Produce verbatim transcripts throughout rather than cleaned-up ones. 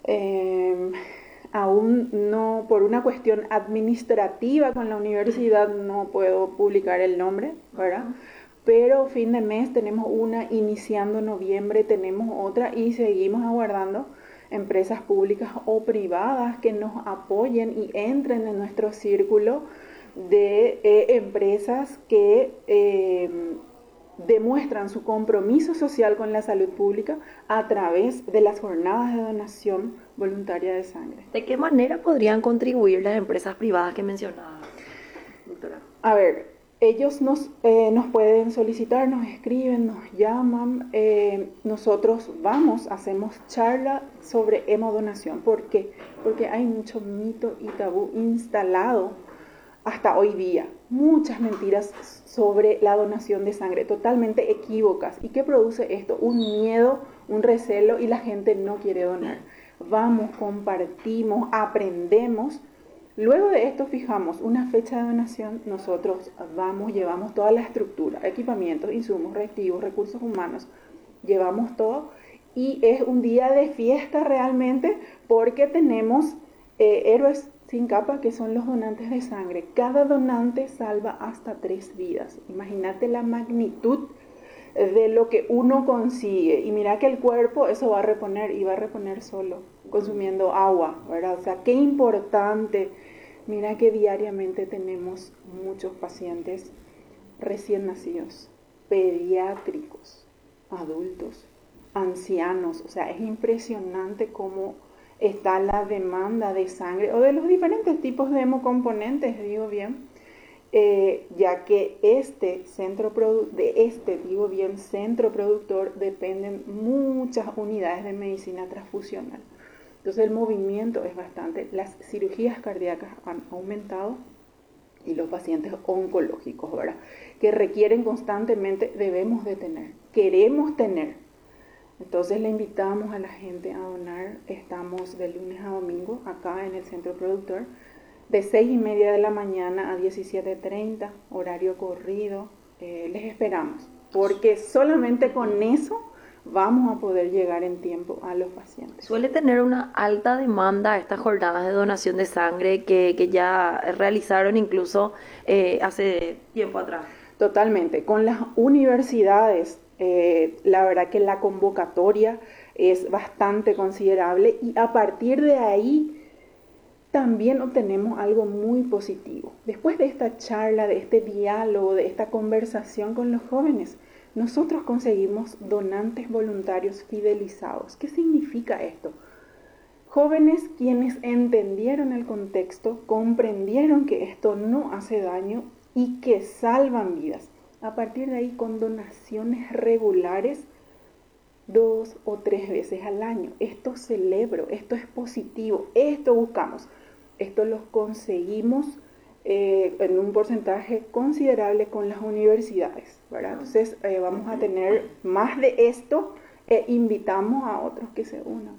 Eh, Aún no, por una cuestión administrativa con la universidad, no puedo publicar el nombre, ¿verdad? Pero fin de mes tenemos una, iniciando noviembre tenemos otra y seguimos aguardando empresas públicas o privadas que nos apoyen y entren en nuestro círculo de eh, empresas que eh, demuestran su compromiso social con la salud pública a través de las jornadas de donación voluntaria de sangre. ¿De qué manera podrían contribuir las empresas privadas que mencionaba, doctora? A ver, ellos nos, eh, nos pueden solicitar, nos escriben, nos llaman, eh, nosotros vamos, hacemos charla sobre hemodonación. ¿Por qué? Porque hay mucho mito y tabú instalado hasta hoy día, muchas mentiras sobre la donación de sangre, totalmente equívocas. ¿Y qué produce esto? Un miedo, un recelo y la gente no quiere donar. Vamos, compartimos, aprendemos. Luego de esto fijamos una fecha de donación, nosotros vamos, llevamos toda la estructura, equipamientos, insumos, reactivos, recursos humanos, llevamos todo y es un día de fiesta realmente porque tenemos eh, héroes sin capa, que son los donantes de sangre. Cada donante salva hasta tres vidas. Imagínate la magnitud de lo que uno consigue. Y mira que el cuerpo eso va a reponer y va a reponer solo, consumiendo agua, ¿verdad? O sea, qué importante. Mira que diariamente tenemos muchos pacientes recién nacidos, pediátricos, adultos, ancianos. O sea, es impresionante cómo está la demanda de sangre o de los diferentes tipos de hemocomponentes, digo bien, eh, ya que este centro produ- de este, digo bien, centro productor dependen muchas unidades de medicina transfusional. Entonces el movimiento es bastante, las cirugías cardíacas han aumentado y los pacientes oncológicos, ¿verdad? Que requieren constantemente, debemos de tener, queremos tener. Entonces le invitamos a la gente a donar. Estamos de lunes a domingo acá en el centro productor, de seis y media de la mañana a diecisiete treinta, horario corrido. Eh, les esperamos, porque solamente con eso vamos a poder llegar en tiempo a los pacientes. Suele tener una alta demanda a estas jornadas de donación de sangre que, que ya realizaron incluso eh, hace tiempo atrás. Totalmente. Con las universidades, eh, la verdad que la convocatoria es bastante considerable y a partir de ahí también obtenemos algo muy positivo. Después de esta charla, de este diálogo, de esta conversación con los jóvenes, nosotros conseguimos donantes voluntarios fidelizados. ¿Qué significa esto? Jóvenes quienes entendieron el contexto, comprendieron que esto no hace daño y que salvan vidas. A partir de ahí, con donaciones regulares, dos o tres veces al año. Esto celebro, esto es positivo, esto buscamos. Esto lo conseguimos eh, en un porcentaje considerable con las universidades, ¿verdad? Entonces eh, vamos a tener más de esto e invitamos a otros que se unan.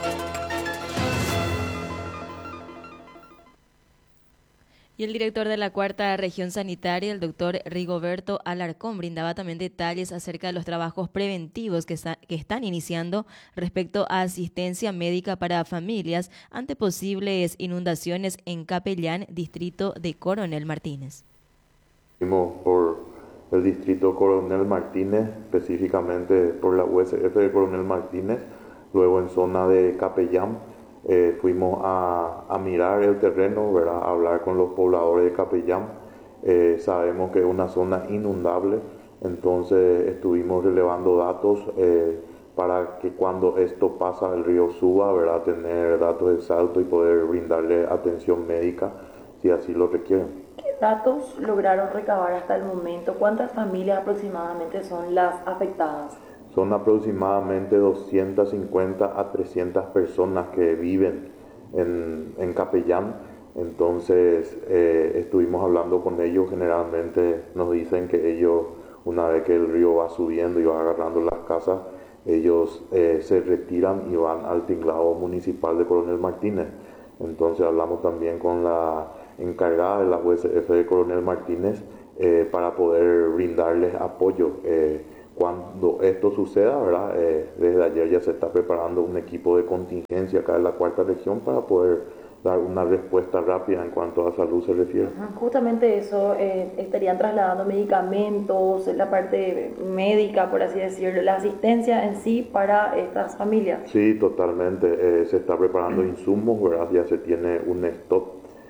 Y el director de la Cuarta Región Sanitaria, el doctor Rigoberto Alarcón, brindaba también detalles acerca de los trabajos preventivos que, está, que están iniciando respecto a asistencia médica para familias ante posibles inundaciones en Capellán, distrito de Coronel Martínez. Fuimos por el distrito Coronel Martínez, específicamente por la U S F de Coronel Martínez, luego en zona de Capellán. Eh, fuimos a, a mirar el terreno, ¿verdad? A hablar con los pobladores de Capellán. Eh, sabemos que es una zona inundable, entonces estuvimos relevando datos eh, para que cuando esto pasa el río suba, ¿verdad? Tener datos exactos y poder brindarle atención médica si así lo requieren. ¿Qué datos lograron recabar hasta el momento? ¿Cuántas familias aproximadamente son las afectadas? Son aproximadamente doscientas cincuenta a trescientas personas que viven en, en Capellán. Entonces eh, estuvimos hablando con ellos. Generalmente nos dicen que ellos, una vez que el río va subiendo y va agarrando las casas, ellos eh, se retiran y van al tinglado municipal de Coronel Martínez. Entonces hablamos también con la encargada de la U S F de Coronel Martínez eh, para poder brindarles apoyo. Eh, cuando esto suceda, ¿verdad? Eh, desde ayer ya se está preparando un equipo de contingencia acá en la cuarta región para poder dar una respuesta rápida en cuanto a salud se refiere. Justamente eso, eh, estarían trasladando medicamentos, la parte médica, por así decirlo, la asistencia en sí para estas familias. Sí, totalmente. Eh, se está preparando insumos, ¿verdad? Ya se tiene un stock.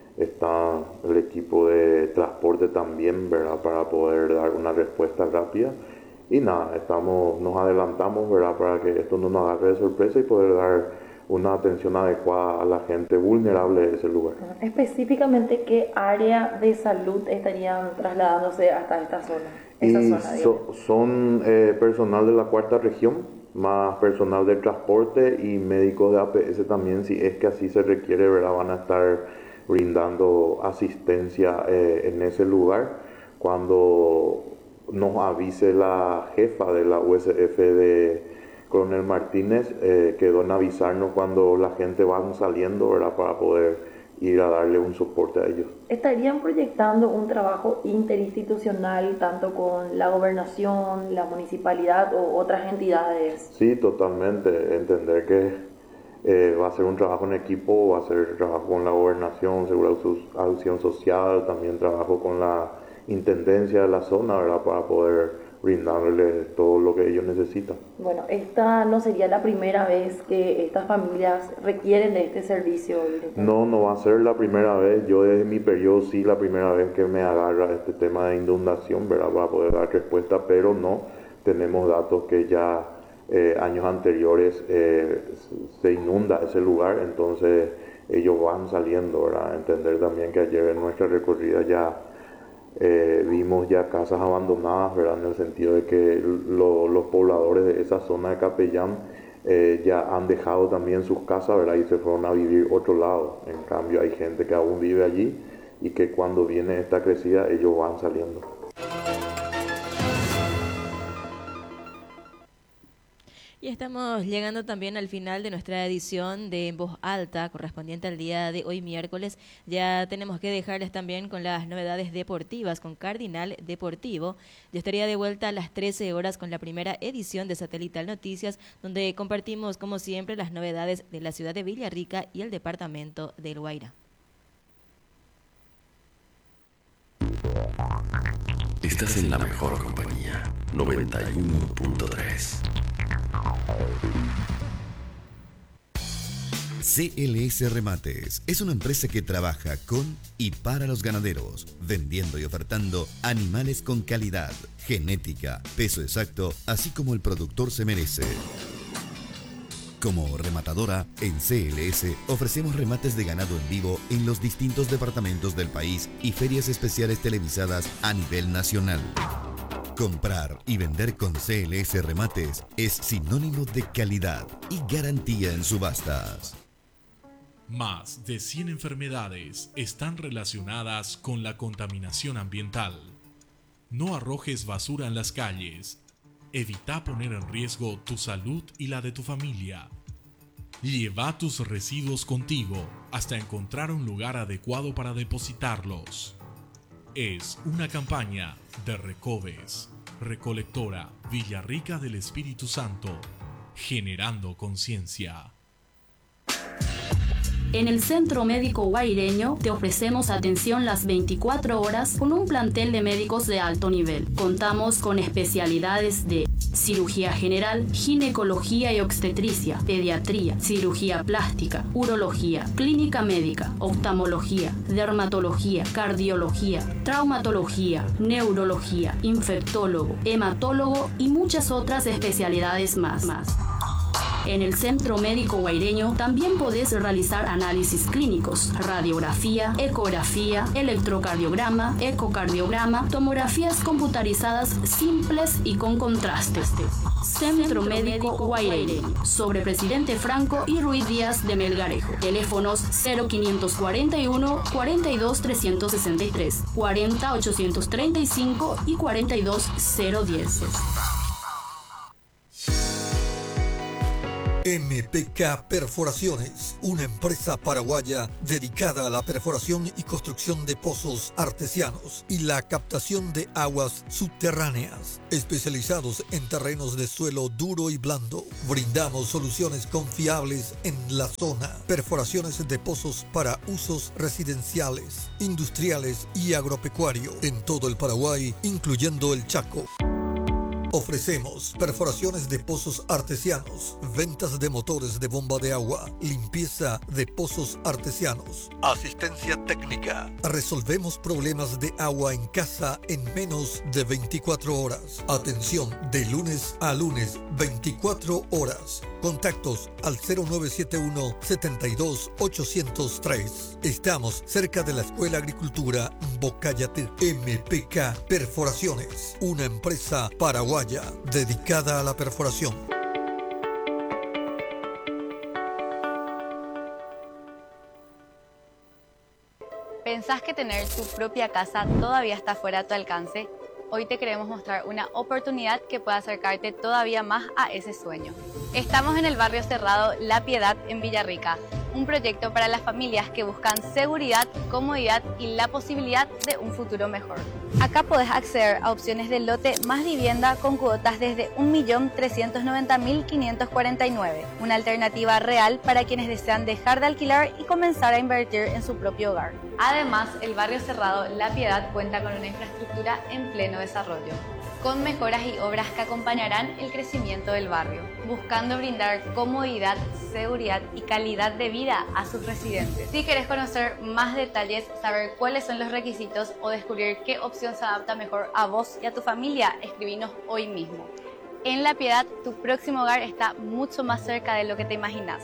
Está el equipo de transporte también, ¿verdad? Para poder dar una respuesta rápida. Y nada, estamos, nos adelantamos, ¿verdad? Para que esto no nos agarre de sorpresa y poder dar una atención adecuada a la gente vulnerable de ese lugar. Específicamente, ¿qué área de salud estarían trasladándose hasta esta zona? Esa Y zona, so, son eh, personal de la cuarta región, más personal de transporte y médicos de A P S también, si es que así se requiere, ¿verdad? Van a estar brindando asistencia eh, en ese lugar cuando nos avise la jefa de la U S F de Coronel Martínez, eh, quedó en avisarnos cuando la gente va saliendo, ¿verdad? Para poder ir a darle un soporte a ellos. ¿Estarían proyectando un trabajo interinstitucional tanto con la gobernación, la municipalidad o otras entidades? Sí, totalmente. Entender que eh, va a ser un trabajo en equipo, va a ser trabajo con la gobernación, Seguridad Social, también trabajo con la intendencia de la zona, ¿verdad? Para poder brindarle todo lo que ellos necesitan. Bueno, esta no sería la primera vez que estas familias requieren de este servicio. No, no va a ser la primera vez. Yo desde mi periodo sí la primera vez que me agarra este tema de inundación, ¿verdad? Para poder dar respuesta, pero no tenemos datos que ya eh, años anteriores eh, se inunda ese lugar, entonces ellos van saliendo, ¿verdad? Entender también que ayer en nuestra recorrida ya Eh, vimos ya casas abandonadas, ¿verdad? En el sentido de que lo, los pobladores de esa zona de Capellán eh, ya han dejado también sus casas, ¿verdad? Y se fueron a vivir otro lado. En cambio hay gente que aún vive allí y que cuando viene esta crecida ellos van saliendo. Y estamos llegando también al final de nuestra edición de En Voz Alta, correspondiente al día de hoy miércoles. Ya tenemos que dejarles también con las novedades deportivas, con Cardinal Deportivo. Yo estaría de vuelta a las trece horas con la primera edición de Satelital Noticias, donde compartimos, como siempre, las novedades de la ciudad de Villarrica y el departamento del Guairá. Estás en la mejor compañía, noventa y uno punto tres. C L S Remates es una empresa que trabaja con y para los ganaderos, vendiendo y ofertando animales con calidad, genética, peso exacto, así como el productor se merece. Como rematadora, en C L S ofrecemos remates de ganado en vivo en los distintos departamentos del país y ferias especiales televisadas a nivel nacional. Comprar y vender con C L S Remates es sinónimo de calidad y garantía en subastas. Más de cien enfermedades están relacionadas con la contaminación ambiental. No arrojes basura en las calles. Evita poner en riesgo tu salud y la de tu familia. Lleva tus residuos contigo hasta encontrar un lugar adecuado para depositarlos. Es una campaña de Recoves, Recolectora Villarrica del Espíritu Santo, generando conciencia. En el Centro Médico Guaireño te ofrecemos atención las veinticuatro horas con un plantel de médicos de alto nivel. Contamos con especialidades de cirugía general, ginecología y obstetricia, pediatría, cirugía plástica, urología, clínica médica, oftalmología, dermatología, cardiología, traumatología, neurología, infectólogo, hematólogo y muchas otras especialidades más. más. En el Centro Médico Guaireño también podés realizar análisis clínicos, radiografía, ecografía, electrocardiograma, ecocardiograma, tomografías computarizadas simples y con contrastes. Centro Médico Guaireño, sobre Presidente Franco y Ruiz Díaz de Melgarejo. Teléfonos cero quinientos cuarenta y uno, cuarenta y dos, trescientos sesenta y tres, cuarenta, ochocientos treinta y cinco y cuarenta y dos, cero diez. M P K Perforaciones, una empresa paraguaya dedicada a la perforación y construcción de pozos artesianos y la captación de aguas subterráneas, especializados en terrenos de suelo duro y blando. Brindamos soluciones confiables en la zona. Perforaciones de pozos para usos residenciales, industriales y agropecuario en todo el Paraguay, incluyendo el Chaco. Ofrecemos perforaciones de pozos artesianos, ventas de motores de bomba de agua, limpieza de pozos artesianos, asistencia técnica. Resolvemos problemas de agua en casa en menos de veinticuatro horas. Atención de lunes a lunes, veinticuatro horas. Contactos al cero nueve siete uno, setenta y dos, ochocientos tres. Estamos cerca de la Escuela Agricultura Bocayatú. M P K Perforaciones, una empresa paraguaya dedicada a la perforación. ¿Pensás que tener tu propia casa todavía está fuera de tu alcance? Hoy te queremos mostrar una oportunidad que puede acercarte todavía más a ese sueño. Estamos en el barrio cerrado La Piedad en Villarrica, un proyecto para las familias que buscan seguridad, comodidad y la posibilidad de un futuro mejor. Acá podés acceder a opciones de lote más vivienda con cuotas desde un millón trescientos noventa mil quinientos cuarenta y nueve, una alternativa real para quienes desean dejar de alquilar y comenzar a invertir en su propio hogar. Además, el barrio cerrado La Piedad cuenta con una infraestructura en pleno desarrollo, con mejoras y obras que acompañarán el crecimiento del barrio, buscando brindar comodidad, seguridad y calidad de vida a sus residentes. Si querés conocer más detalles, saber cuáles son los requisitos o descubrir qué opción se adapta mejor a vos y a tu familia, escribinos hoy mismo. En La Piedad, tu próximo hogar está mucho más cerca de lo que te imaginas.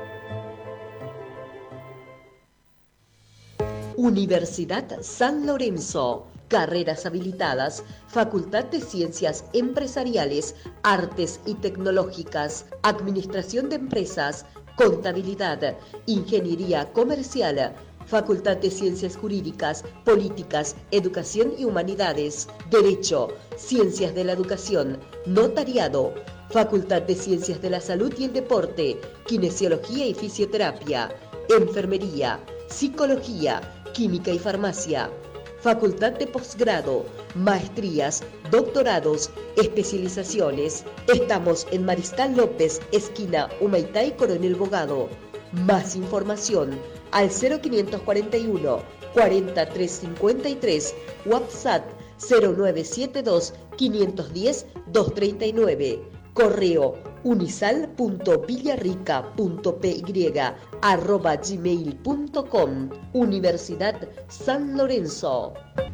Universidad San Lorenzo. Carreras habilitadas, Facultad de Ciencias Empresariales, Artes y Tecnológicas, Administración de Empresas, Contabilidad, Ingeniería Comercial, Facultad de Ciencias Jurídicas, Políticas, Educación y Humanidades, Derecho, Ciencias de la Educación, Notariado, Facultad de Ciencias de la Salud y el Deporte, Kinesiología y Fisioterapia, Enfermería, Psicología, Química y Farmacia. Facultad de Posgrado, Maestrías, Doctorados, Especializaciones. Estamos en Mariscal López, esquina Humaitá y Coronel Bogado. Más información al cero quinientos cuarenta y uno, cuarenta, trescientos cincuenta y tres, WhatsApp cero nueve siete dos, quinientos diez, doscientos treinta y nueve. Correo unisal punto villarrica punto p y arroba gmail punto com. Universidad San Lorenzo.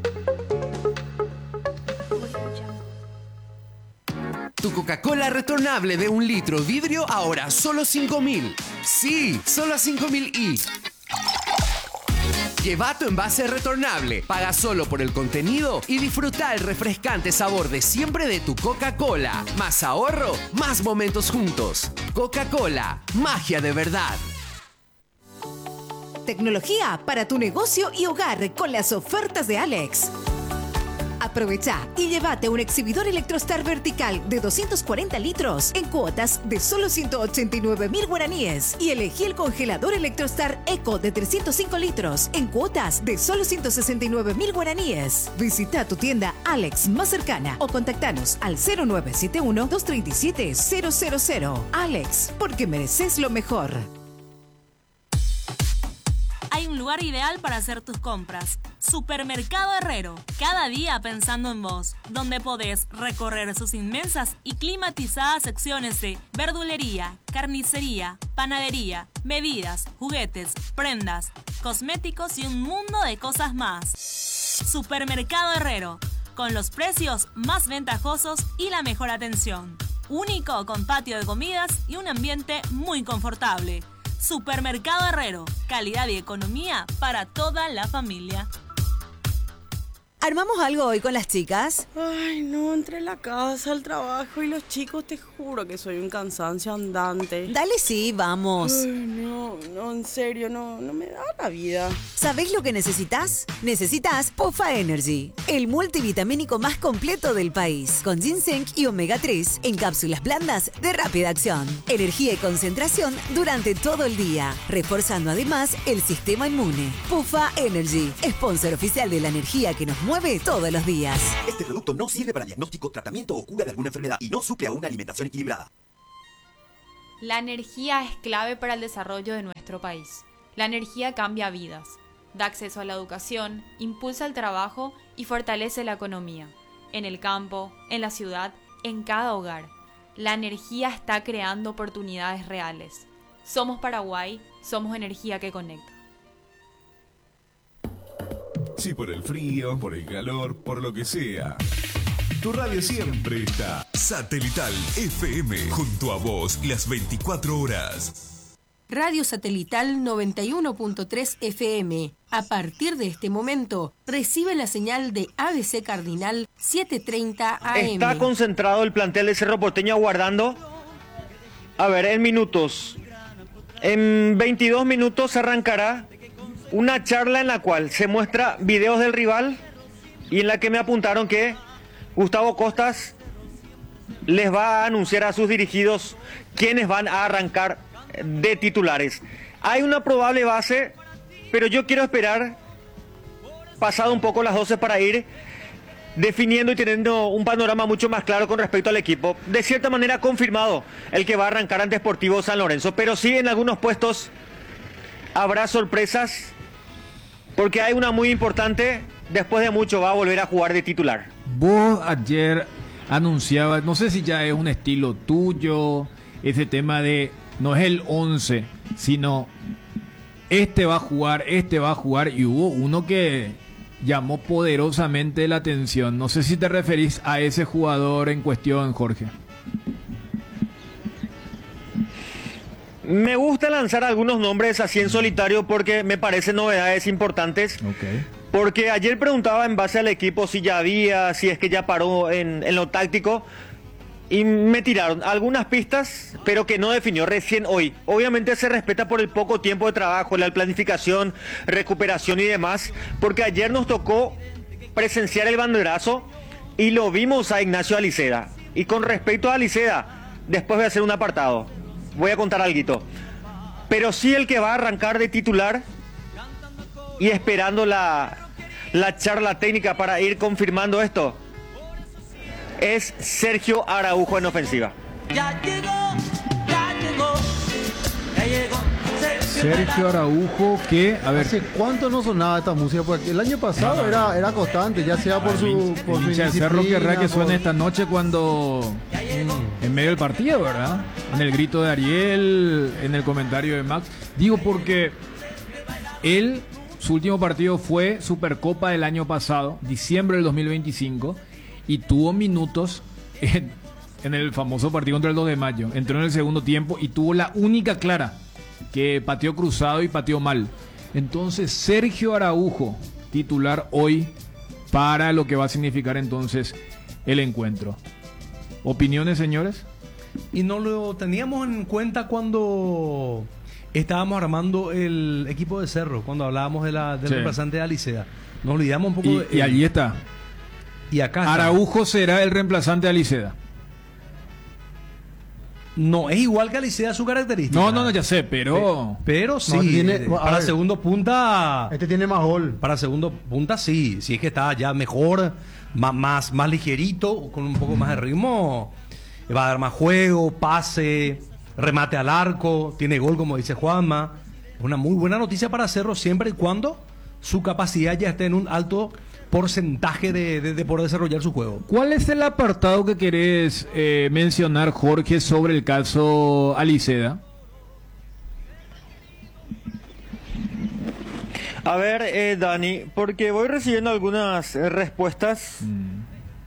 Tu Coca-Cola retornable de un litro vidrio ahora solo cinco mil. Sí, solo cinco mil y... Lleva tu envase retornable, paga solo por el contenido y disfruta el refrescante sabor de siempre de tu Coca-Cola. Más ahorro, más momentos juntos. Coca-Cola, magia de verdad. Tecnología para tu negocio y hogar con las ofertas de Alex. Aprovecha y llévate un exhibidor Electrostar vertical de doscientos cuarenta litros en cuotas de solo ciento ochenta y nueve mil guaraníes y elegí el congelador Electrostar Eco de trescientos cinco litros en cuotas de solo ciento sesenta y nueve mil guaraníes. Visita tu tienda Alex más cercana o contactanos al cero nueve siete uno, dos tres siete, cero cero cero. Alex, porque mereces lo mejor. Hay un lugar ideal para hacer tus compras. Supermercado Herrero. Cada día pensando en vos. Donde podés recorrer sus inmensas y climatizadas secciones de verdulería, carnicería, panadería, bebidas, juguetes, prendas, cosméticos y un mundo de cosas más. Supermercado Herrero. Con los precios más ventajosos y la mejor atención. Único con patio de comidas y un ambiente muy confortable. Supermercado Herrero, calidad y economía para toda la familia. ¿Armamos algo hoy con las chicas? Ay, no, entre la casa, el trabajo y los chicos, te juro que soy un cansancio andante. Dale, sí, vamos. Ay, no, no, no, en serio, no, no me da la vida. ¿Sabés lo que necesitas? Necesitas Pofa Energy, el multivitamínico más completo del país, con ginseng y omega tres en cápsulas blandas de rápida acción. Energía y concentración durante todo el día, reforzando además el sistema inmune. Pofa Energy, sponsor oficial de la energía que nos mueve todos los días. Este producto no sirve para diagnóstico, tratamiento o cura de alguna enfermedad y no suple a una alimentación equilibrada. La energía es clave para el desarrollo de nuestro país. La energía cambia vidas, da acceso a la educación, impulsa el trabajo y fortalece la economía. En el campo, en la ciudad, en cada hogar. La energía está creando oportunidades reales. Somos Paraguay, somos energía que conecta. Si por el frío, por el calor, por lo que sea, tu radio siempre está. Satelital F M, junto a vos las veinticuatro horas. Radio Satelital noventa y uno punto tres F M. A partir de este momento, recibe la señal de A B C Cardinal setecientos treinta A M. Está concentrado el plantel de Cerro Porteño aguardando. A ver, en minutos. En veintidós minutos arrancará una charla en la cual se muestra videos del rival y en la que me apuntaron que Gustavo Costas les va a anunciar a sus dirigidos quiénes van a arrancar de titulares. Hay una probable base, pero yo quiero esperar pasado un poco las doce para ir definiendo y teniendo un panorama mucho más claro con respecto al equipo. De cierta manera confirmado el que va a arrancar ante Sportivo San Lorenzo, pero sí en algunos puestos habrá sorpresas, porque hay una muy importante, después de mucho va a volver a jugar de titular. Vos ayer anunciabas, no sé si ya es un estilo tuyo, ese tema de no es el once, sino este va a jugar, este va a jugar, y hubo uno que llamó poderosamente la atención. No sé si te referís a ese jugador en cuestión, Jorge. Me gusta lanzar algunos nombres así en solitario porque me parecen novedades importantes. Okay. Porque ayer preguntaba en base al equipo si ya había, si es que ya paró en, en lo táctico. Y me tiraron algunas pistas, pero que no definió recién hoy. Obviamente se respeta por el poco tiempo de trabajo, la planificación, recuperación y demás. Porque ayer nos tocó presenciar el banderazo y lo vimos a Ignacio Aliceda. Y con respecto a Aliceda, después voy a hacer un apartado. Voy a contar algo. Pero sí el que va a arrancar de titular y esperando la, la charla técnica para ir confirmando esto es Sergio Araujo en ofensiva. Ya llegó, ya llegó, ya llegó. Sergio Araujo, que, a ver... ¿Hace cuánto no sonaba esta música? Porque el año pasado no, no. Era, era constante, ya sea por su... Por el hincha del Cerro querrá que suene por... esta noche cuando... Mm. En medio del partido, ¿verdad? En el grito de Ariel, en el comentario de Max. Digo porque él, su último partido fue Supercopa del año pasado, diciembre del dos mil veinticinco, y tuvo minutos en, en el famoso partido contra el dos de mayo. Entró en el segundo tiempo y tuvo la única clara, que pateó cruzado y pateó mal. Entonces Sergio Araujo, titular hoy para lo que va a significar entonces el encuentro. ¿Opiniones, señores? Y no lo teníamos en cuenta cuando estábamos armando el equipo de Cerro, cuando hablábamos de la, del sí. reemplazante de Alicea. Nos olvidamos un poco y, de... Y allí está. Y acá está. Araujo será el reemplazante de Alicea. No, es igual que Alicea su característica. No, no, no, ya sé, pero... Pero sí, no, tiene, para ver, segundo punta... Este tiene más gol. Para segundo punta sí, si es que está ya mejor, más, más, más ligerito, con un poco más de ritmo, va a dar más juego, pase, remate al arco, tiene gol como dice Juanma. Una muy buena noticia para Cerro siempre y cuando su capacidad ya esté en un alto porcentaje de, de, de poder desarrollar su juego. ¿Cuál es el apartado que querés eh, mencionar, Jorge, sobre el caso Aliceda? A ver, eh, Dani, porque voy recibiendo algunas eh, respuestas. Mm.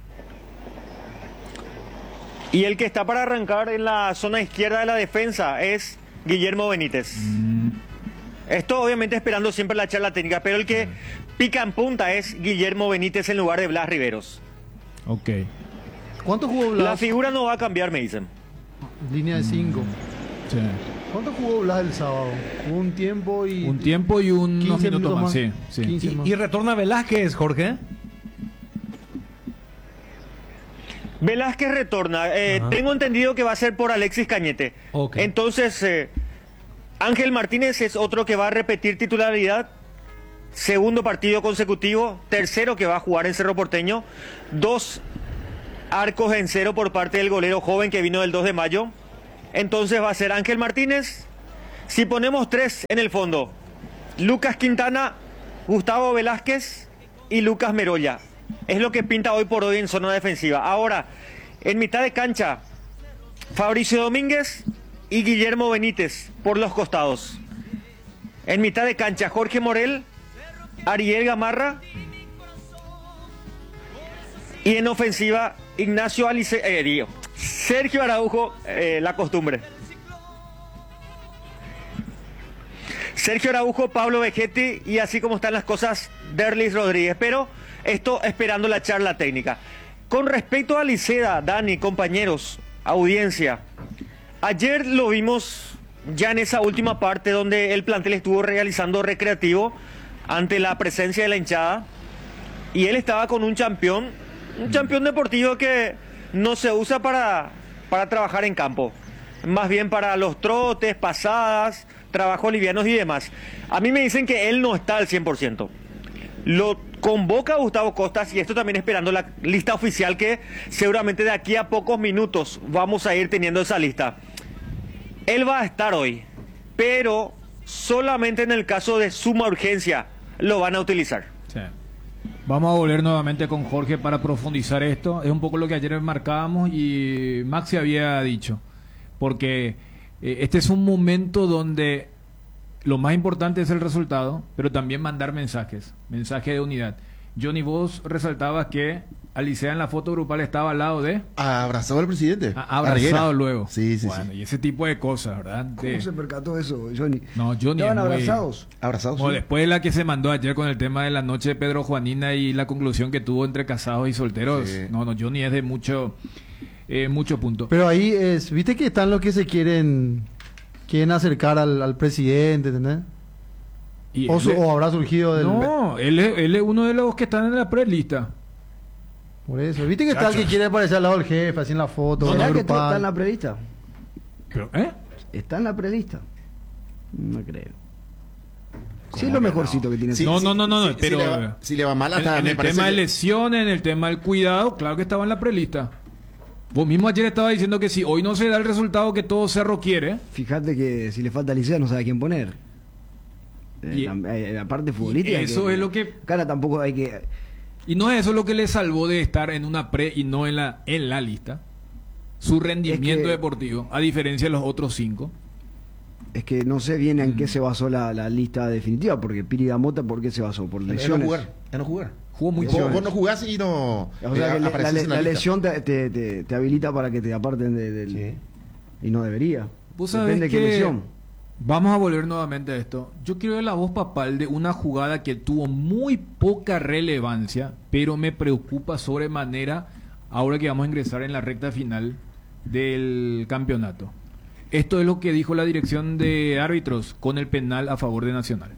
Y el que está para arrancar en la zona izquierda de la defensa es Guillermo Benítez. Mm. Esto obviamente esperando siempre la charla técnica, pero el que pica en punta es Guillermo Benítez en lugar de Blas Riveros. Ok. ¿Cuánto jugó Blas? La figura no va a cambiar, me dicen. Línea de cinco. Sí. ¿Cuánto jugó Blas el sábado? Un tiempo y... Un tiempo y un- unos quince minutos más, sí, sí. quince Y, más. y retorna Velázquez, Jorge. Velázquez retorna. Eh, tengo entendido que va a ser por Alexis Cañete. Ok. Entonces, eh, Ángel Martínez es otro que va a repetir titularidad. Segundo partido consecutivo. Tercero que va a jugar en Cerro Porteño. Dos arcos en cero por parte del golero joven que vino del dos de mayo. Entonces va a ser Ángel Martínez. Si ponemos tres en el fondo, Lucas Quintana, Gustavo Velázquez y Lucas Merolla. Es lo que pinta hoy por hoy en zona defensiva. Ahora, en mitad de cancha, Fabricio Domínguez y Guillermo Benítez por los costados. En mitad de cancha, Jorge Morel, Ariel Gamarra. Y en ofensiva, Ignacio Alice, eh, digo, Sergio Araujo, eh, la costumbre. Sergio Araujo, Pablo Vegetti y así como están las cosas, Derlis Rodríguez. Pero esto esperando la charla técnica. Con respecto a Liceda, Dani, compañeros, audiencia, ayer lo vimos ya en esa última parte donde el plantel estuvo realizando recreativo ante la presencia de la hinchada y él estaba con un campeón, un campeón deportivo que no se usa para, para trabajar en campo, más bien para los trotes, pasadas, trabajos livianos y demás. A mí me dicen que él no está al cien por ciento. Lo convoca Gustavo Costas y esto también esperando la lista oficial que seguramente de aquí a pocos minutos vamos a ir teniendo esa lista. Él va a estar hoy, pero solamente en el caso de suma urgencia lo van a utilizar. Sí. Vamos a volver nuevamente con Jorge para profundizar esto. Es un poco lo que ayer marcábamos y Maxi había dicho, porque eh, este es un momento donde lo más importante es el resultado, pero también mandar mensajes, mensaje de unidad. Johnny, vos resaltabas que Alicea en la foto grupal estaba al lado de... Abrazado al presidente. Ah, abrazado luego. Sí, sí, bueno, sí. y ese tipo de cosas, ¿verdad? De... ¿Cómo se percató eso, Johnny? No, Johnny ¿Estaban es muy- abrazados? Abrazados, O sí. después de la que se mandó ayer con el tema de la noche de Pedro Juanina y la conclusión que tuvo entre casados y solteros. Sí. No, no, Johnny es de mucho, eh, mucho punto. Pero ahí es, viste que están los que se quieren quieren acercar al, al presidente, ¿entendés? Y O, él su- es- o habrá surgido del... No, él es, él es uno de los que están en la prelista. Por eso, viste que está el que Chacho. quiere aparecer al lado del jefe, así en la foto. ¿Será en que la tú grupal. está en la prelista? Pero, ¿eh? ¿Está en la prelista? No creo. Sí, es lo mejorcito que tiene. Sí, no, sí, no, no, no, sí, no, sí pero le va- si le va mal, hasta en, en me el parece tema de que- lesiones, en el tema del cuidado, claro que estaba en la prelista. Vos mismo ayer estaba diciendo que si hoy no se da el resultado que todo Cerro quiere, Fíjate que si le falta Licea no sabe a quién poner. Eh, Y- la, eh, la parte futbolística. y eso es lo que- Cara, tampoco hay que. y no es eso lo que le salvó de estar en una pre y no en la en la lista, su rendimiento Es que- deportivo, a diferencia de los otros cinco. Es que no sé bien en Mm. qué se basó la, la lista definitiva, porque Piri Damota, ¿por qué se basó? Por En no lesiones. jugar, en no jugar. Jugó muy Vos, Lesiones. vos no jugás y no O sea eh, que le- la, apareces le- en la lista. lesión te, te, te- te habilita para que te aparten de- del. Y no debería. Vos sabés Depende de qué que lesión. vamos a volver nuevamente a esto. Yo quiero ver la voz papal de una jugada que tuvo muy poca relevancia, pero me preocupa sobremanera ahora que vamos a ingresar en la recta final del campeonato. Esto es lo que dijo la dirección de árbitros con el penal a favor de Nacional.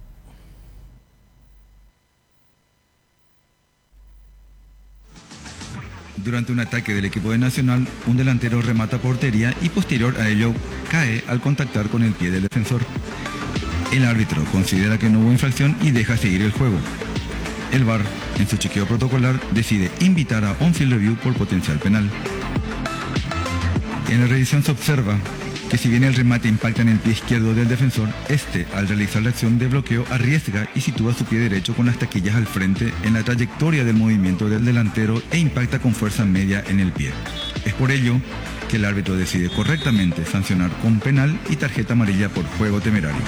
Durante un ataque del equipo de Nacional, un delantero remata portería y posterior a ello cae al contactar con el pie del defensor. El árbitro considera que no hubo infracción y deja seguir el juego. El V A R, en su chequeo protocolar, decide invitar a on-field review por potencial penal. En la revisión se observa que si bien el remate impacta en el pie izquierdo del defensor, este, al realizar la acción de bloqueo, arriesga y sitúa su pie derecho con las taquillas al frente en la trayectoria del movimiento del delantero e impacta con fuerza media en el pie. Es por ello que el árbitro decide correctamente sancionar con penal y tarjeta amarilla por juego temerario.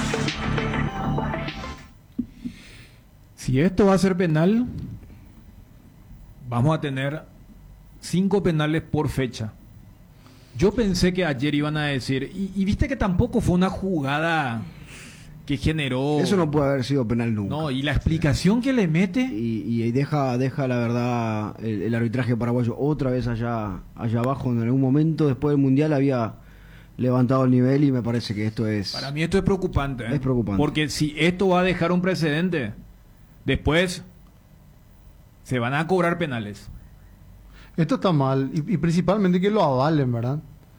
Si esto va a ser penal, vamos a tener cinco penales por fecha. Yo pensé que ayer iban a decir, y, y viste que tampoco fue una jugada que generó... Eso no puede haber sido penal nunca. No, y la explicación que le mete... Y, y deja, deja la verdad el, el arbitraje paraguayo otra vez allá, allá abajo. En algún momento después del Mundial había levantado el nivel y me parece que esto es... Para mí esto es preocupante. ¿eh? Es preocupante. Porque si esto va a dejar un precedente, después se van a cobrar penales. Esto está mal, y, y principalmente que lo avalen, ¿verdad?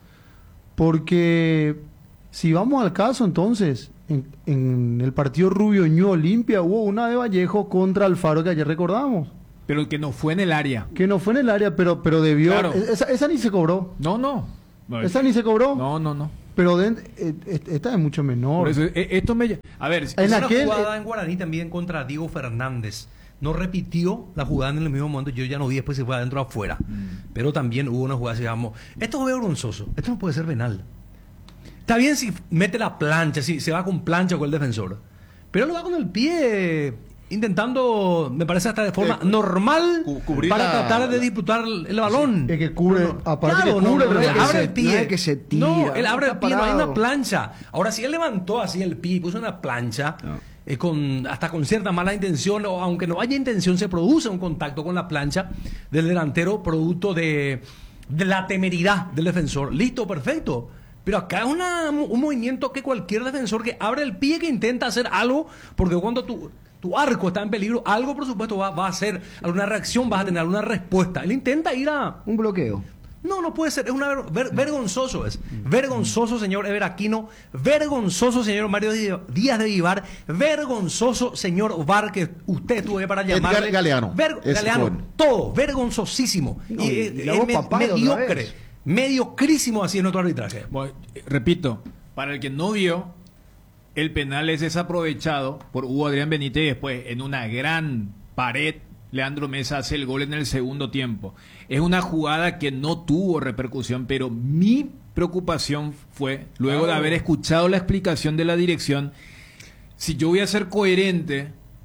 Porque si vamos al caso, entonces, en, en el partido Rubio Ñu Olimpia hubo una de Vallejo contra Alfaro que ayer recordamos. Pero que no fue en el área. Que no fue en el área, pero, pero debió... Claro. Esa, esa ni se cobró. No, no. no ¿Esa ni se cobró? No, no, no. Pero de, eh, eh, esta es mucho menor. Por eso, eh, esto me... A ver, En en una aquel, jugada eh, en Guaraní también contra Diego Fernández. No repitió la jugada en el mismo momento. Yo ya no vi después si fue adentro o afuera. Mm. Pero también hubo una jugada, digamos, esto es vergonzoso. Esto no puede ser penal. Está bien si mete la plancha, si se va con plancha con el defensor. Pero lo va con el pie, intentando, me parece hasta de forma Eh, normal, cu- cubrir para la- tratar de disputar el balón. es que cubre, aparte Claro, que cubre no, el no, él remate. abre el No pie. es que se tira, No, él no abre el está pie, no hay parado. una plancha. Ahora, si él levantó así el pie y puso una plancha, eh, con, hasta con cierta mala intención, o aunque no haya intención, se produce un contacto con la plancha del delantero, producto de, de la temeridad del defensor. Listo, perfecto. Pero acá es una, un movimiento que cualquier defensor que abre el pie, que intenta hacer algo, porque cuando tu, tu arco está en peligro, algo por supuesto va, va a hacer, alguna reacción, vas a tener alguna respuesta. Él intenta ir a... Un bloqueo. No, no puede ser, es una ver- ver- vergonzoso es. Vergonzoso, señor Ever Aquino, vergonzoso, señor Mario Di- Díaz de Vivar, vergonzoso, señor V A R, que usted tuve para Edgar llamarle. Galeano. Ver- Es Galeano, joven. todo, vergonzosísimo. No, y, y eh, la eh, voz me- papaya otra mediocre, vez. mediocrísimo así es nuestro arbitraje. Bueno, eh, repito, para el que no vio, el penal es desaprovechado por Hugo Adrián Benítez y después en una gran pared Leandro Mesa hace el gol en el segundo tiempo. Es una jugada que no tuvo repercusión, pero mi preocupación fue, luego de haber escuchado la explicación de la dirección, si yo voy a ser coherente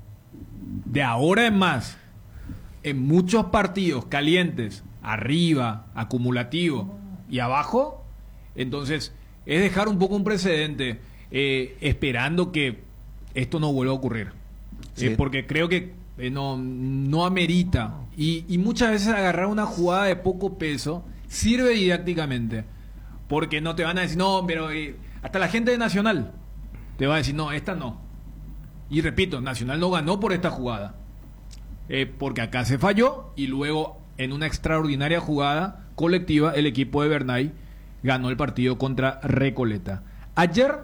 de ahora en más, en muchos partidos calientes, arriba, acumulativo y abajo, entonces es dejar un poco un precedente, eh, esperando que esto no vuelva a ocurrir. Sí. Eh, porque creo que eh, no, no amerita. Y, y muchas veces agarrar una jugada de poco peso sirve didácticamente. Porque no te van a decir, no, pero eh, hasta la gente de Nacional te va a decir, no, esta no. Y repito, Nacional no ganó por esta jugada. Eh, porque acá se falló y luego en una extraordinaria jugada colectiva el equipo de Bernay ganó el partido contra Recoleta. Ayer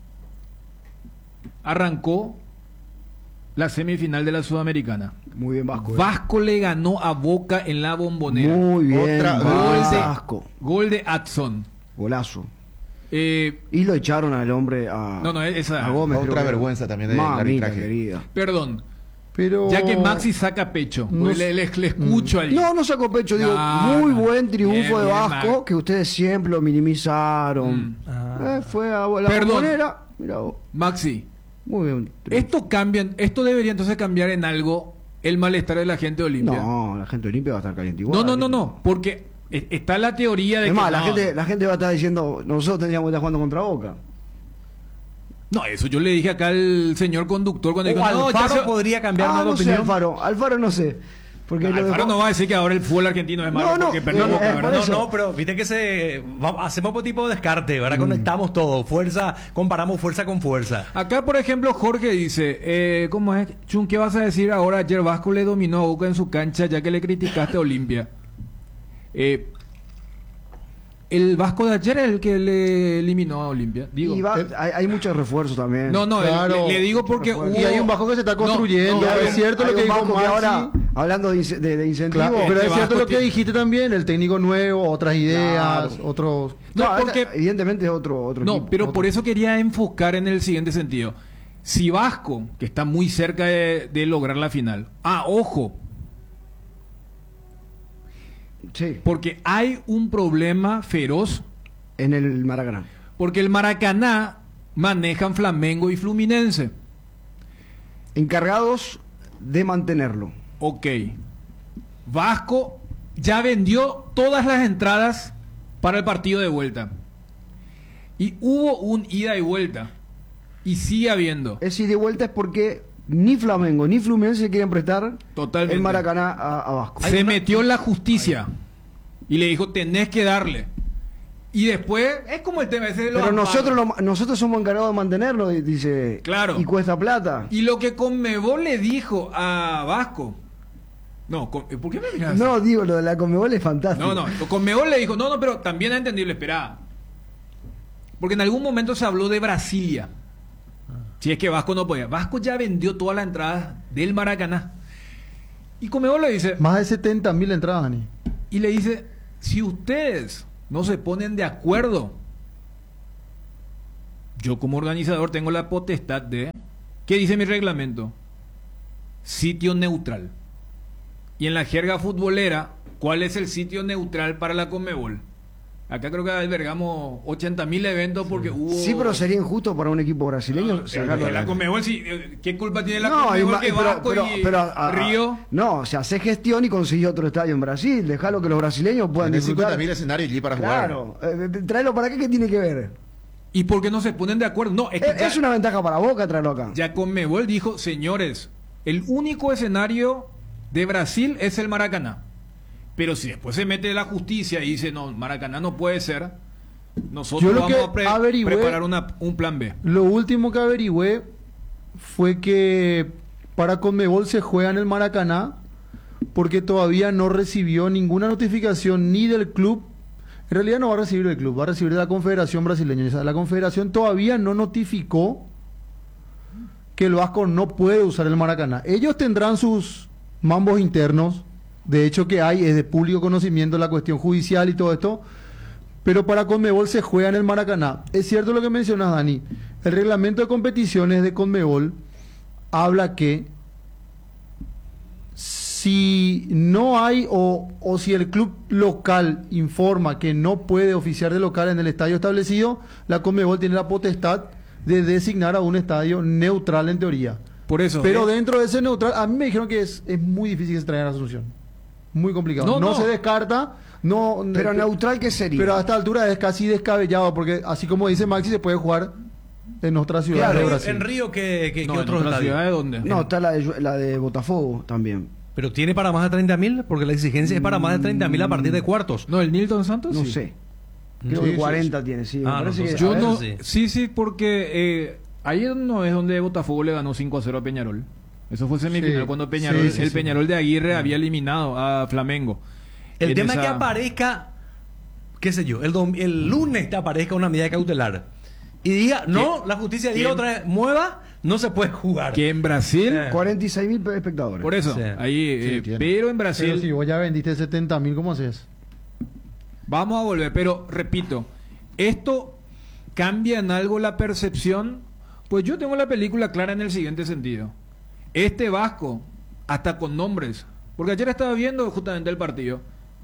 arrancó la semifinal de la Sudamericana. Muy bien, Vasco. eh. Vasco le ganó a Boca en la Bombonera. Muy bien, Otra gol de, Vasco. gol de Adson. Golazo. Eh, Y lo echaron al hombre a, no, no, esa... a Gómez. Otra creo que- vergüenza también del Mamita arbitraje. querida. Perdón. Pero... Ya que Maxi saca pecho. No le, sé. le- le escucho allí. No, no sacó pecho, digo, No, muy no. buen triunfo Bien, de bien, Vasco, Max. que ustedes siempre lo minimizaron. Ah. Eh, fue a la Perdón. Bombonera, mira vos, Maxi, muy bien. esto cambia, esto debería entonces cambiar en algo el malestar de la gente de Olimpia. No, la gente de Olimpia va a estar caliente igual. no, no, no, no, porque e- está la teoría de Es que más, la, no, gente, la gente va a estar diciendo, nosotros tendríamos que estar jugando contra Boca. no, eso yo le dije acá al señor conductor cuando O dijo, no, ya Alfaro se- podría cambiar Ah, más de no sé, opinión. Alfaro, Alfaro no sé. Porque No, lo Alfaro dejó- no va a decir que ahora el fútbol argentino es malo No, no, porque perdió eh, Boca, eh, ¿verdad? por No, eso. no, pero viste que se va- hacemos un tipo de descarte, ¿verdad? Mm. Conectamos todo, fuerza, comparamos fuerza con fuerza. Acá, por ejemplo, Jorge dice, eh, ¿cómo es? Chun, ¿qué vas a decir ahora? Ayer Vasco le dominó a Boca en su cancha ya que le criticaste a Olimpia. Eh, el Vasco de ayer es el que le eliminó a Olimpia. Digo, Y va- Eh, hay, hay muchos refuerzos también. no, no, el- Claro. le, le digo porque Refuerzo. Y hay hubo- un Vasco que se está No, construyendo. no, es hay- cierto Hay lo que un dijo Vasco que Maxi. ahora, hablando de, ince- de, de incentivos, Claro, pero este es cierto Vasco lo que tiene- dijiste también, el técnico nuevo, otras ideas, Claro. otros... No, No, porque- esta- evidentemente es otro, otro No, equipo, pero otro- por eso quería enfocar en el siguiente sentido. Si Vasco, que está muy cerca de, de lograr la final, ah, ojo, Sí, porque hay un problema feroz, en el Maracaná. porque el Maracaná manejan Flamengo y Fluminense. Encargados de mantenerlo. Ok. Vasco ya vendió todas las entradas para el partido de vuelta. Y hubo un ida y vuelta. Y sigue habiendo. Es ida y vuelta es porque ni Flamengo ni Fluminense quieren prestar Totalmente. el Maracaná a, a Vasco. Se metió en la justicia y le dijo, tenés que darle. Y después es como el tema ese de los Pero amparos. nosotros lo- nosotros somos encargados de mantenerlo, di- dice. Claro. Y cuesta plata. Y lo que Conmebol le dijo a Vasco. No, con- ¿por qué me miras? No, digo, lo de la Conmebol es fantástico. No, no, Conmebol le dijo, no, no, pero también es entendible, esperá. Porque en algún momento se habló de Brasilia. Si es que Vasco no podía. Vasco ya vendió todas las entradas del Maracaná. Y Conmebol le dice... Más de setenta mil entradas, Dani. Y le dice, si ustedes no se ponen de acuerdo, yo como organizador tengo la potestad de... ¿Qué dice mi reglamento? Sitio neutral. Y en la jerga futbolera, ¿cuál es el sitio neutral para la Conmebol? Acá creo que albergamos ochenta mil eventos porque hubo... Sí, pero sería injusto para un equipo brasileño. sacarlo Eh, la de- Conmebol, sí, eh, ¿qué culpa tiene la No, Conmebol y- que pero- Vasco pero- y pero, a- a- Río? No, o sea, hace gestión y consiguió otro estadio en Brasil. Dejalo que los brasileños puedan Tenés disfrutar. cincuenta mil escenarios allí para jugar. Claro. Eh, eh, tráelo para acá, ¿qué tiene que ver? ¿Y por qué no se ponen de acuerdo? No, es que Es, ya- es una ventaja para Boca traerlo acá. Ya Conmebol dijo, señores, el único escenario de Brasil es el Maracaná. Pero si después se mete la justicia y dice, no, Maracaná no puede ser, nosotros Yo lo vamos que a pre- averigüé- preparar una- un plan B. Lo último que averigüé fue que para Conmebol se juega en el Maracaná porque todavía no recibió ninguna notificación ni del club. En realidad no va a recibir del club, va a recibir de la Confederación Brasileña. O sea, la Confederación todavía no notificó que el Vasco no puede usar el Maracaná. Ellos tendrán sus mambos internos. De hecho que hay, es de público conocimiento la cuestión judicial y todo esto. Pero para Conmebol se juega en el Maracaná. Es cierto lo que mencionas, Dani. El reglamento de competiciones de Conmebol habla que si no hay o, o si el club local informa que no puede oficiar de local en el estadio establecido, la Conmebol tiene la potestad de designar a un estadio neutral en teoría. Por eso. Pero eh, dentro de ese neutral, a mí me dijeron que es, es muy difícil que se traiga a Asunción. Muy complicado. No, No, no. se descarta. No, Pero neutral, ¿qué sería? Pero a esta altura es casi descabellado, porque así como dice Maxi, se puede jugar en otra ciudad Claro, de en, Brasil. en Río, ¿qué, qué, no, qué ¿en otros otra estadios? ciudad de dónde? No, está la de, la de Botafogo también. Pero tiene para más de treinta mil, porque la exigencia es para más de treinta mil a partir de cuartos. No, el Nilton Santos. No sí. sé. Creo Sí, que sí, cuarenta tiene, sí. me Ah, no, parece que- entonces- Yo a ver, no, sí. sí, sí, porque eh, ahí no es donde Botafogo le ganó cinco a cero a Peñarol. Eso fue semifinal Sí, cuando Peñarol, sí, sí, el sí. Peñarol de Aguirre había eliminado a Flamengo. El En tema es que esa- aparezca, qué sé yo, el, dom- el lunes te aparezca una medida cautelar y diga, no, la justicia diga ¿Quién? otra vez, mueva, no se puede jugar. que en Brasil, Eh. cuarenta y seis mil espectadores. por eso, Sí. ahí, eh, tiene. pero en Brasil, Pero si vos ya vendiste setenta mil, ¿cómo haces? vamos a volver, pero repito, esto cambia en algo la percepción, pues yo tengo la película clara en el siguiente sentido. Este Vasco, hasta con nombres, porque ayer estaba viendo justamente el partido,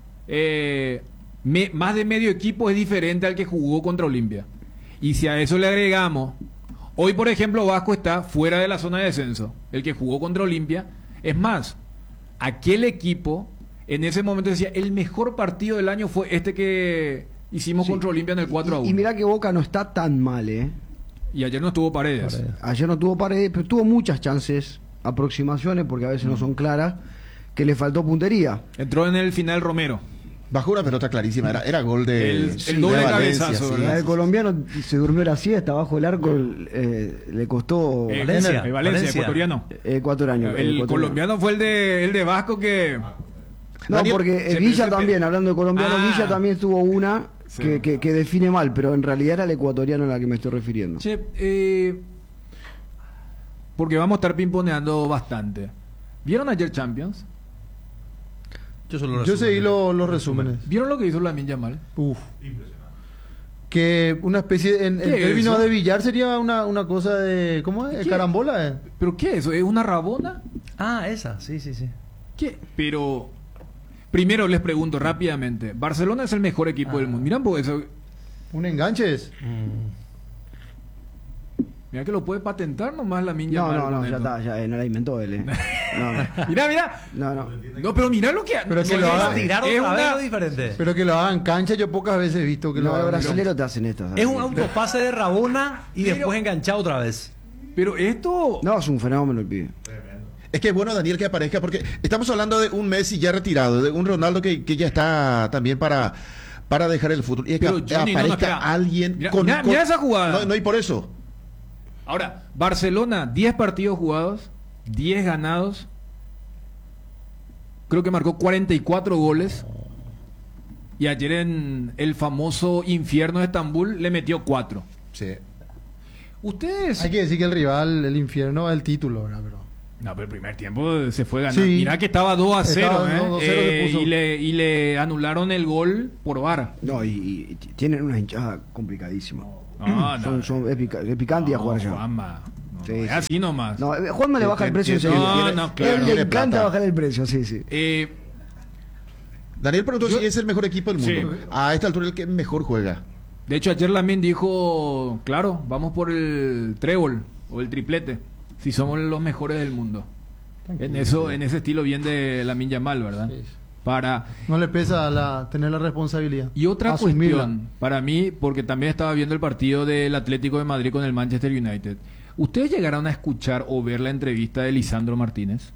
eh, me- más de medio equipo es diferente al que jugó contra Olimpia. Y si a eso le agregamos, hoy por ejemplo Vasco está fuera de la zona de descenso, el que jugó contra Olimpia, es más, aquel equipo en ese momento decía, el mejor partido del año fue este que hicimos Sí. contra Olimpia en el cuatro a uno. Y, y mira que Boca no está tan mal, ¿eh? Y ayer no estuvo Paredes. Ayer no tuvo paredes, pero tuvo muchas chances, aproximaciones, porque a veces no son claras, que le faltó puntería. Entró en el final Romero. Bajó una pelota clarísima, era, era gol de El- el sí, doble de Valencia, cabezazo, sí. ¿verdad? La del colombiano se durmió la siesta bajo el arco, eh, le costó Eh, Valencia, Valencia, Valencia. ecuatoriano. ecuatoriano. El ecuatoriano. colombiano fue el de, el de Vasco que... No, Daniel, porque eh, se- Villa se- también, hablando de colombiano, Ah. Villa también tuvo una Sí. que, que, que define mal, pero en realidad era el ecuatoriano a la que me estoy refiriendo. Che, eh, porque vamos a estar pimponeando bastante. ¿Vieron ayer Champions? Yo solo Yo resumo. seguí lo- los resúmenes. ¿Vieron lo que hizo Lamine Yamal? Uf. Que una especie, en, en ¿Qué es términos eso? de billar, sería una, una cosa de. ¿Cómo es? ¿Qué? ¿Carambola? eh? ¿Pero qué es eso? ¿Es una rabona? Ah, esa, sí, sí, sí. ¿Qué? Pero... Primero les pregunto rápidamente. Barcelona es el mejor equipo Ah. del mundo. Miran, pues eso... ¿Un enganche es? Mira que lo puede patentar nomás Lamine No, Yamal. no, no, con ya esto. está, ya eh, no la inventó él. Eh. No, no, Mira, mira. no, no. No, pero mira lo que... Pero que no, lo es- haga- Tirar es otra vez una- es diferente. Pero que lo hagan cancha, yo pocas veces he visto que lo No, los hagan. brasileños te hacen esto. ¿sabes? Es un autopase de Rabona y Pero- después enganchado otra vez. Pero esto... No, es un fenómeno el pibe. Es que es bueno, Daniel, que aparezca, porque estamos hablando de un Messi ya retirado, de un Ronaldo que, que ya está también para, para dejar el fútbol. Y es que Pero, Johnny, no, no, aparezca espera. alguien Mira, con, mira- con- mira esa jugada. No, no, y por eso. Ahora, Barcelona, diez partidos jugados, diez ganados. Creo que marcó cuarenta y cuatro goles. Y ayer en el famoso infierno de Estambul le metió cuatro. Sí. Ustedes. Hay que decir que el rival, el infierno, es el título, ¿verdad? Pero... No, pero el primer tiempo se fue ganando. Sí. Mirá que estaba dos a cero, Estaba, ¿eh? no, dos a cero le Eh, puso. y, le, y le anularon el gol por V A R. No, y, y tienen una hinchada complicadísima. No, no. son son es, pica- es picante a jugar allá. Juanma. No, Sí, no, es sí. así nomás. No, eh, Juanma le baja el precio. Tiene- enseguida. no, tiene- no, A claro. él le tiene encanta plata. bajar el precio, sí, sí. Eh, Daniel preguntó Yo- si es el mejor equipo del mundo. Sí. A esta altura el que mejor juega. de hecho, ayer Lamine dijo, claro, vamos por el trébol o el triplete, si somos los mejores del mundo. En eso, en ese estilo bien de Lamine Yamal, ¿verdad? Sí. Para No le pesa la, tener la responsabilidad. Y otra Asumirla. cuestión, para mí, porque también estaba viendo el partido del Atlético de Madrid con el Manchester United. ¿Ustedes llegaron a escuchar o ver la entrevista de Lisandro Martínez?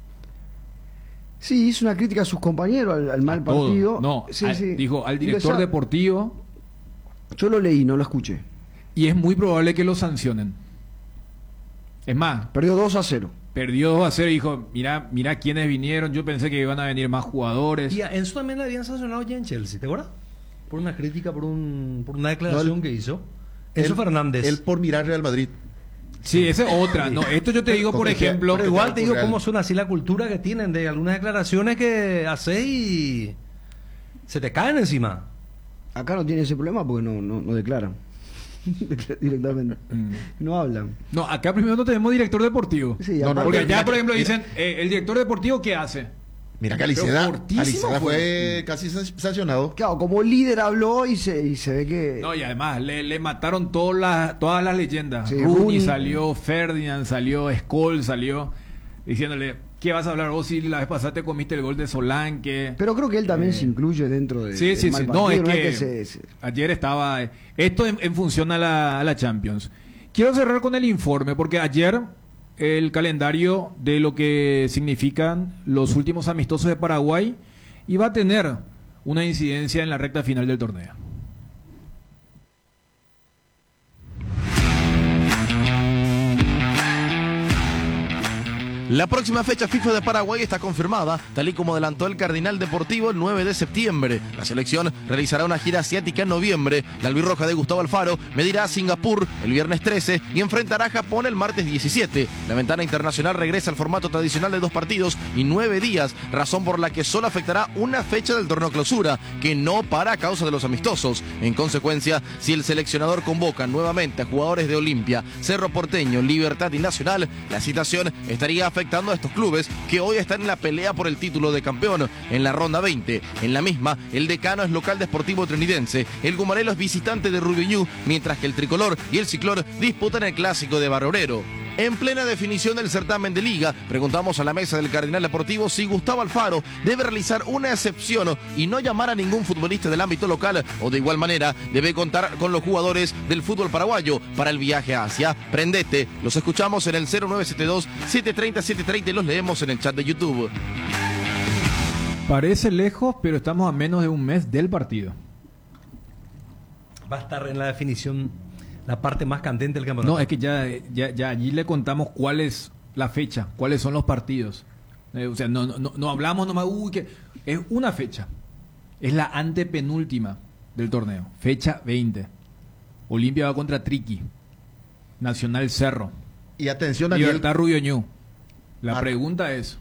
Sí, hizo una crítica a sus compañeros al, al mal Todo. partido. No, Sí, al- sí. dijo al Y director esa- deportivo Yo lo leí, no lo escuché. y es muy probable que lo sancionen. Es más, Perdió dos a cero. perdió dos a cero y dijo, mira, mira quiénes vinieron, yo pensé que iban a venir más jugadores. Y a Enzo también le habían sancionado ya en Chelsea, ¿te acuerdas? Por una crítica, por, un, por una declaración No, él- que hizo. Enzo Él- Fernández. Él por mirar Real Madrid. Sí, esa es otra. No, esto yo te digo, por Porque- ejemplo, Pero igual te digo Real. cómo son así la cultura que tienen de algunas declaraciones que haces y se te caen encima. Acá no tiene ese problema porque no, no, no declaran. Directamente. No hablan. no, acá primero no tenemos director deportivo. Sí, No, no, Porque mira allá, que- por ejemplo, mira- dicen, eh, el director deportivo, ¿qué hace? Mira que Pero Aliceda, fortísimo Aliceda fue. fue casi san- sancionado. Claro, como líder habló y se, y se ve que. No, y además le, le mataron todas las, todas las leyendas. Sí, Rooney, Rooney. salió, Ferdinand salió, Scholes salió, diciéndole, ¿qué vas a hablar vos si la vez pasada te comiste el gol de Solanke? Pero creo que él también Eh, se incluye dentro de. Sí, del sí, mal sí. No, es partido, que, se- se- ayer estaba... eh, Esto en, en función a la, a la Champions. Quiero cerrar con el informe, porque ayer el calendario de lo que significan los últimos amistosos de Paraguay iba a tener una incidencia en la recta final del torneo. La próxima fecha FIFA de Paraguay está confirmada, tal y como adelantó el Cardinal Deportivo el nueve de septiembre. La selección realizará una gira asiática en noviembre. La albirroja de Gustavo Alfaro medirá a Singapur el viernes trece y enfrentará a Japón el martes diecisiete. La ventana internacional regresa al formato tradicional de dos partidos y nueve días, razón por la que solo afectará una fecha del torneo clausura, que no para a causa de los amistosos. En consecuencia, si el seleccionador convoca nuevamente a jugadores de Olimpia, Cerro Porteño, Libertad y Nacional, la situación estaría afectando a estos clubes que hoy están en la pelea por el título de campeón en la ronda veinte. En la misma, el Decano es local de Sportivo Trinidense, el Gumarelo es visitante de Rubiñú, mientras que el Tricolor y el Ciclón disputan el clásico de Barrio Obrero. En plena definición del certamen de liga, preguntamos a la mesa del Cardinal Deportivo si Gustavo Alfaro debe realizar una excepción y no llamar a ningún futbolista del ámbito local, o de igual manera debe contar con los jugadores del fútbol paraguayo para el viaje a Asia. Prendete, los escuchamos en el cero nueve siete dos, siete tres cero, siete tres cero y los leemos en el chat de YouTube. Parece lejos, pero estamos a menos de un mes del partido. Va a estar en la definición la parte más candente del campeonato. No, es que ya, ya, ya allí le contamos cuál es la fecha, cuáles son los partidos. Eh, o sea, no, no, no hablamos nomás, uy, que es una fecha. Es la antepenúltima del torneo, fecha veinte. Olimpia va contra Triqui, Nacional Cerro. Y atención, Ariel. Libertad Rubiñú. La Mar- pregunta es,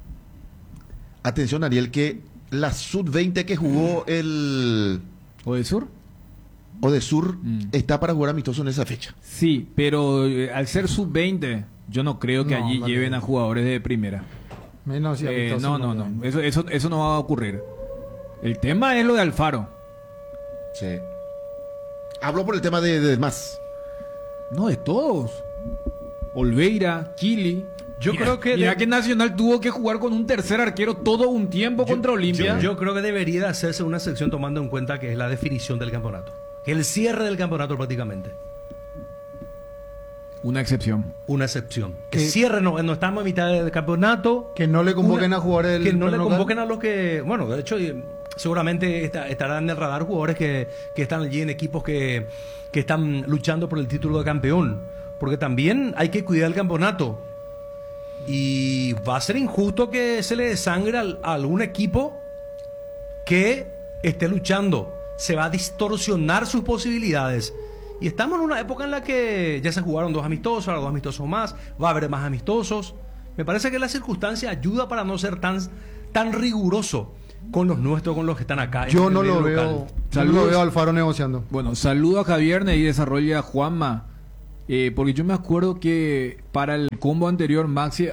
Atención, Ariel, que la sub veinte que jugó el ¿Odesur? Odesur Mm. está para jugar amistoso en esa fecha. Sí, pero eh, al ser sub veinte, yo no creo que No, allí vale. lleven a jugadores de primera. Menos si Eh, amistoso no, no, no. llevan. Eso, eso, eso no va a ocurrir. El tema es lo de Alfaro. Sí. Habló por el tema de, de más. No, de todos. Olveira, Kili. Yo Mira- creo que Mira de- que Nacional tuvo que jugar con un tercer arquero todo un tiempo contra Olimpia. Yo, yo creo que debería de hacerse una sección tomando en cuenta que es la definición del campeonato. Que el cierre del campeonato prácticamente. Una excepción. Una excepción. Que Que- cierre, no, no estamos a mitad del campeonato. Que no le convoquen Una- a jugar el Que no le torneo convoquen a los que. Bueno, de hecho, seguramente está, estarán en el radar jugadores que, que están allí en equipos que, que están luchando por el título de campeón. Porque también hay que cuidar el campeonato. Y va a ser injusto que se le desangre al- a algún equipo que esté luchando. Se va a distorsionar sus posibilidades. Y estamos en una época en la que ya se jugaron dos amistosos, ahora dos amistosos más, va a haber más amistosos. Me parece que la circunstancia ayuda para no ser tan, tan riguroso con los nuestros, con los que están acá. Yo en no el lo medio veo, local. no lo veo a Alfaro negociando. Bueno, saludo a Javier y desarrolla a Juanma. Eh, porque yo me acuerdo que para el combo anterior Maxi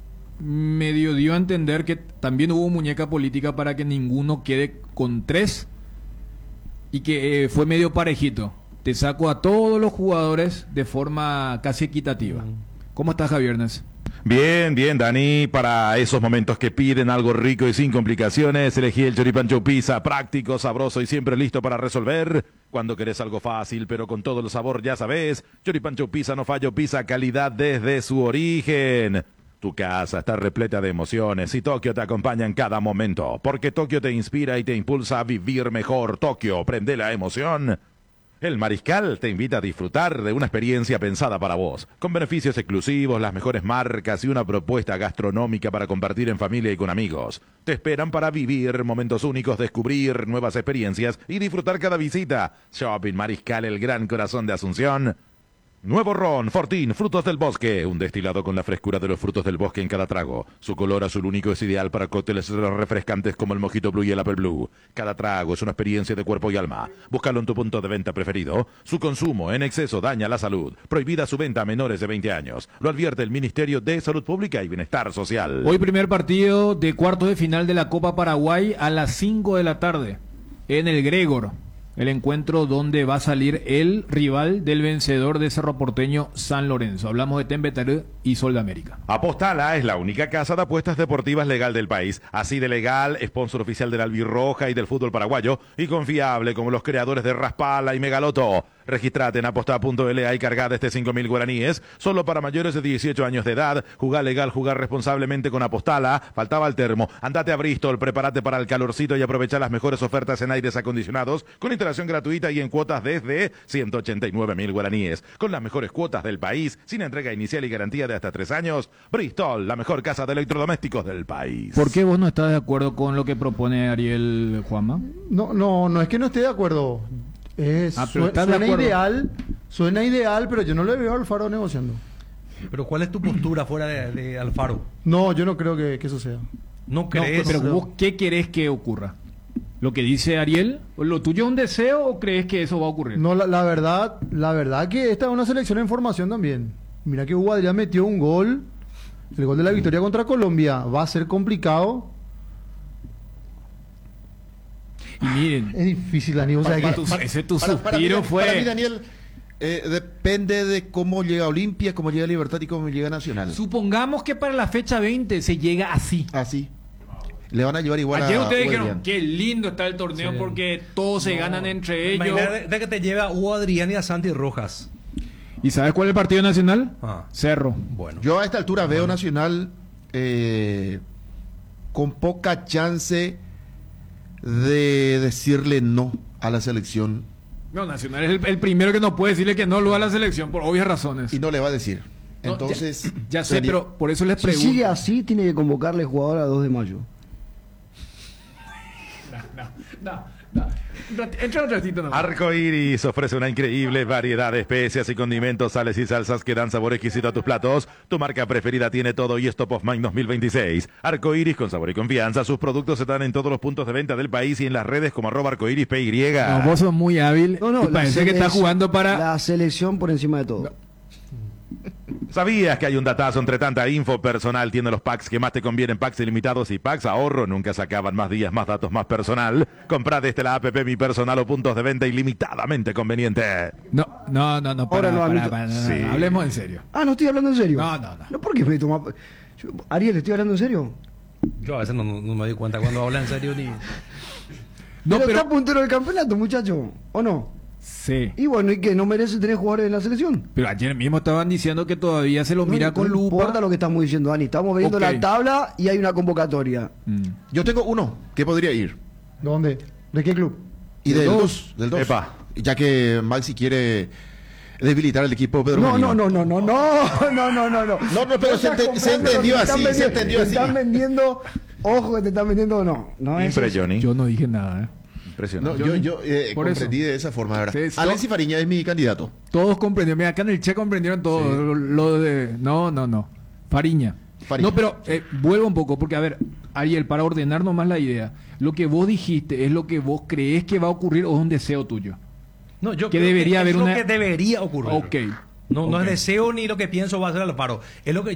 medio dio a entender que también hubo muñeca política para que ninguno quede con tres y que eh, fue medio parejito. Te saco a todos los jugadores de forma casi equitativa. ¿Cómo estás, Javier? Bien, bien, Dani. Para esos momentos que piden algo rico y sin complicaciones, elegí el Choripán Pizza, práctico, sabroso y siempre listo para resolver. Cuando querés algo fácil, pero con todo el sabor, ya sabés. Choripán Pizza, no fallo, pizza, calidad desde su origen. Tu casa está repleta de emociones y Tokio te acompaña en cada momento. Porque Tokio te inspira y te impulsa a vivir mejor. Tokio, prende la emoción. El Mariscal te invita a disfrutar de una experiencia pensada para vos, con beneficios exclusivos, las mejores marcas y una propuesta gastronómica para compartir en familia y con amigos. Te esperan para vivir momentos únicos, descubrir nuevas experiencias y disfrutar cada visita. Shopping Mariscal, el gran corazón de Asunción. Nuevo ron, Fortín, frutos del bosque, un destilado con la frescura de los frutos del bosque en cada trago. Su color azul único es ideal para cócteles refrescantes como el Mojito Blue y el Apple Blue. Cada trago es una experiencia de cuerpo y alma. Búscalo en tu punto de venta preferido. Su consumo en exceso daña la salud. Prohibida su venta a menores de veinte años. Lo advierte el Ministerio de Salud Pública y Bienestar Social. Hoy primer partido de cuartos de final de la Copa Paraguay a las cinco de la tarde en el Gregor. El encuentro donde va a salir el rival del vencedor de Cerro Porteño, San Lorenzo. Hablamos de Tembetarú y Sol de América. Apostala es la única casa de apuestas deportivas legal del país. Así de legal, sponsor oficial del Albirroja y del fútbol paraguayo. Y confiable como los creadores de Raspala y Megaloto. Registrate en aposta punto l a y carga desde cinco mil guaraníes. Solo para mayores de dieciocho años de edad. Jugar legal, jugar responsablemente con Apostala. Faltaba el termo. Andate a Bristol, prepárate para el calorcito y aprovecha las mejores ofertas en aires acondicionados con instalación gratuita y en cuotas desde ciento ochenta y nueve mil guaraníes. Con las mejores cuotas del país, sin entrega inicial y garantía de hasta tres años. Bristol, la mejor casa de electrodomésticos del país. ¿Por qué vos no estás de acuerdo con lo que propone Ariel, Juanma? No, no, no es que no esté de acuerdo. Es, Ah, pero sue- ¿estás de suena acuerdo? ideal, suena ideal, pero yo no le veo a Alfaro negociando. Pero ¿cuál es tu postura fuera de, de Alfaro? No, yo no creo que, que eso sea. ¿No crees? pero No. vos, ¿qué querés que ocurra? ¿Lo que dice Ariel? ¿Lo tuyo es un deseo o crees que eso va a ocurrir? No, la, la verdad, la verdad que esta es una selección en formación también. Mira que Hugo Adrián metió un gol, el gol de la victoria contra Colombia. Va a ser complicado. Y miren, es difícil, Dani. O sea, Para- que- para- ese tu Para- para mí, suspiro Dani- fue... Para mí, Daniel, eh, depende de cómo llega Olimpia, cómo llega Libertad y cómo llega Nacional. Supongamos que para la fecha veinte se llega así. Así. Le van a llevar igual Ayer a ustedes Hugo dijeron, Adrián. qué lindo está el torneo Sí. porque todos se ganan entre ellos. Imagínate de que te lleva a Hugo Adrián y a Santi Rojas. ¿Y sabes cuál es el partido nacional? Ah. Cerro. Bueno. Yo a esta altura veo Nacional eh, con poca chance de decirle no a la selección. No, Nacional es el, el primero que no puede decirle que no lo a la selección por obvias razones. Y no le va a decir. No, Entonces, ya, ya sé, sería- pero por eso les Si pregunto. sigue así, tiene que convocarle jugador a dos de mayo. No, no, no. Un rati- Entra un ratito nomás. Arco Iris ofrece una increíble variedad de especias y condimentos, sales y salsas que dan sabor exquisito a tus platos. Tu marca preferida tiene todo y es Top of Mind dos mil veintiséis. Arco Iris con sabor y confianza. Sus productos están en todos los puntos de venta del país y en las redes como arroba arcoiris P Y. No, vos sos muy hábil. No, no, y la parece que selec- estás jugando para... La selección por encima de todo. ¿Sabías que hay un datazo entre tanta info personal? Tiene los packs que más te convienen, packs ilimitados y packs ahorro. Nunca se acaban, más días, más datos, más personal. Comprá desde la app Mi Personal o puntos de venta ilimitadamente conveniente. No, no, no, no, para, Ahora no, para, amigo. para, no, no, Sí. no, hablemos en serio. Ah, no estoy hablando en serio. No, no, no. No, ¿por qué me toma... Yo- Ariel, ¿estoy hablando en serio? Yo a veces no, no me doy cuenta cuando habla en serio ni... No, pero, pero... está puntero del campeonato, muchacho. ¿O no? Sí. Y bueno, ¿y qué? ¿No merece tener jugadores en la selección? Pero ayer mismo estaban diciendo que todavía se lo mira no, con no lupa. importa lo que estamos diciendo, Dani. Estamos viendo Ok. la tabla y hay una convocatoria. Mm. Yo tengo uno que podría ir. ¿Dónde? ¿De qué club? Y del dos, del dos. Epa. Ya que Maxi quiere debilitar al equipo de Pedro No, Molino. no, no, no, no, no, no, no, no, no. No, no, pero se, Estás ente- se comprando lo entendió que están así, se vendiendo. entendió Te así. están vendiendo, ojo que te están vendiendo, no. No es Impre, eso. Johnny. Yo no dije nada, ¿eh? Impresionante. No, yo, yo eh, Por comprendí eso. de esa forma, ¿verdad? Sí, sí. Alexis Fariña es mi candidato. Todos comprendieron. Mira, acá en el Che comprendieron todo. Lo, lo de. No, no, no. Fariña. Fariña. No, pero eh, vuelvo un poco, porque a ver, Ariel, para ordenar nomás la idea, lo que vos dijiste es lo que vos crees que va a ocurrir o es un deseo tuyo. No, yo Que creo debería que haber es una- lo que debería ocurrir. Ok. No, no Ok. es deseo ni lo que pienso va a ser Alfaro. Es lo que